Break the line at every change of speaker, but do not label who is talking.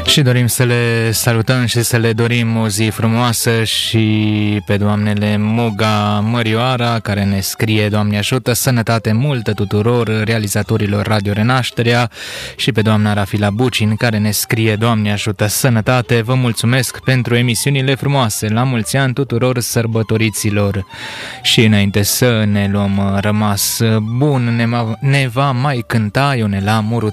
Și dorim să le salutăm și să le dorim o zi frumoasă și pe doamnele Moga Mărioara, care ne scrie: Doamne ajută, sănătate multă tuturor realizatorilor Radio Renașterea, și pe doamna Rafila Bucin, care ne scrie: Doamne ajută, sănătate, vă mulțumesc pentru emisiunile frumoase, la mulți ani tuturor sărbătoriților. Și înainte să ne luăm rămas bun, ne va mai cânta Ionela Muruța